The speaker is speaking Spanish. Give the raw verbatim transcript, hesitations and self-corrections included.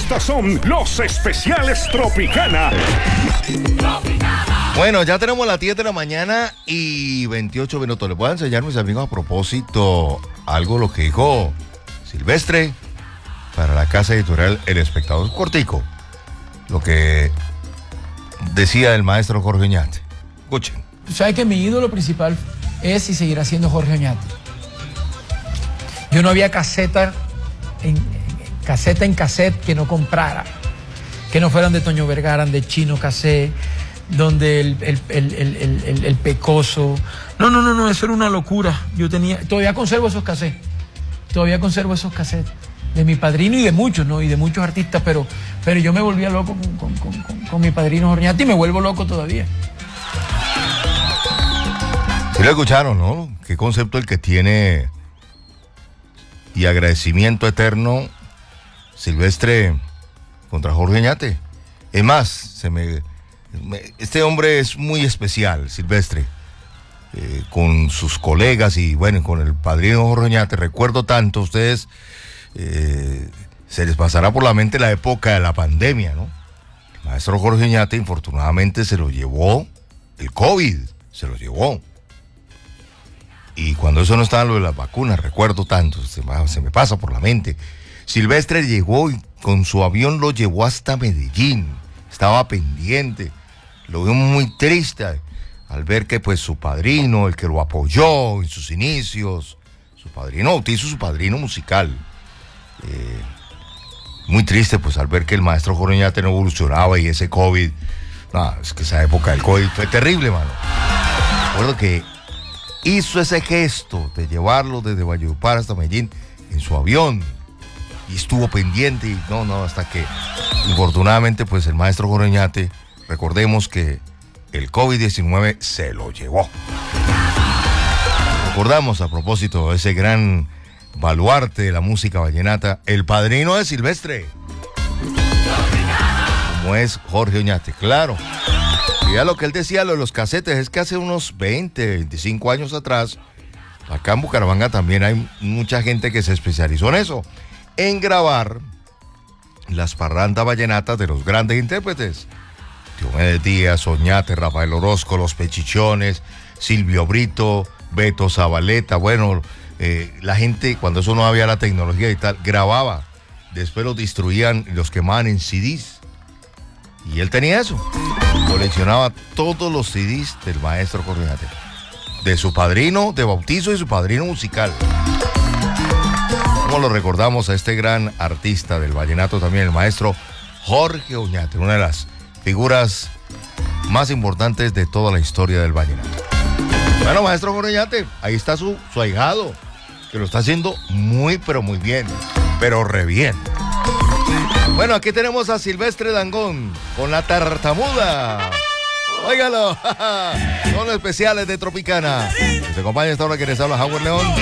Estos son los especiales Tropicana. Bueno, ya tenemos las diez de la mañana y veintiocho minutos. Les voy a enseñar, mis amigos, a propósito, algo lo que dijo Silvestre para la casa editorial El Espectador. Cortico, lo que decía el maestro Jorge Oñate. Escuchen. ¿Sabes que mi ídolo principal es y seguirá siendo Jorge Oñate? Yo no había caseta en, en, caseta en cassette que no comprara, que no fueran de Toño Vergara, de Chino Cassette, donde el, el, el, el, el, el, el Pecoso. No, no, no, no, eso era una locura. Yo tenía, todavía conservo esos cassettes, todavía conservo esos cassettes de mi padrino y de muchos, ¿no? Y de muchos artistas, pero, pero yo me volvía loco con, con, con, con, con mi padrino Jorge Oñate y me vuelvo loco todavía. Sí lo escucharon, ¿no? Qué concepto el que tiene y agradecimiento eterno Silvestre contra Jorge Oñate. Es más, se me, me, este hombre es muy especial, Silvestre, eh, con sus colegas y bueno, con el padrino Jorge Oñate. Recuerdo tanto, ustedes eh, se les pasará por la mente la época de la pandemia, ¿no? El maestro Jorge Oñate, infortunadamente, se lo llevó el COVID, se lo llevó. Y cuando eso no estaba lo de las vacunas, recuerdo tanto, se me, se me pasa por la mente. Silvestre llegó y con su avión lo llevó hasta Medellín. Estaba pendiente. Lo vio muy triste al ver que pues su padrino, el que lo apoyó en sus inicios, su padrino bautizo, su padrino musical. Eh, muy triste pues al ver que el maestro Jorge Oñate no evolucionaba y ese COVID. No, es que esa época del COVID fue terrible, mano. Recuerdo que hizo ese gesto de llevarlo desde Valledupar hasta Medellín en su avión y estuvo pendiente y no, no, hasta que infortunadamente pues el maestro Jorge Oñate, recordemos que el COVID diecinueve se lo llevó. Recordamos a propósito de ese gran baluarte de la música vallenata, el padrino de Silvestre, como es Jorge Oñate, claro. Y ya lo que él decía, lo de los casetes, es que hace unos veinte, veinticinco años atrás, acá en Bucaramanga también hay mucha gente que se especializó en eso, en grabar las parrandas vallenatas de los grandes intérpretes. Diomedes Díaz, Oñate, Rafael Orozco, Los Pechichones, Silvio Brito, Beto Zabaleta. Bueno, eh, la gente, cuando eso no había la tecnología y tal, grababa. Después los destruían y los quemaban en C Ds. Y él tenía eso. Coleccionaba todos los C Ds del maestro Jorge Oñate, de su padrino de bautizo y su padrino musical. Como lo recordamos a este gran artista del vallenato también, el maestro Jorge Oñate, una de las figuras más importantes de toda la historia del vallenato. Bueno, maestro Jorge Oñate, ahí está su, su ahijado, que lo está haciendo muy, pero muy bien, pero re bien. Bueno, aquí tenemos a Silvestre Dangond con la tartamuda. Óigalo, son los especiales de Tropicana. Se acompaña esta hora que les habla Howard León.